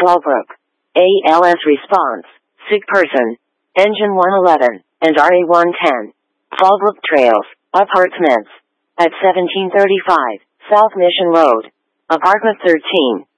Fallbrook. ALS response. Sick person. Engine 111 and RA 110. Fallbrook Trails, Apartments. At 1735 South Mission Road. Apartment 13.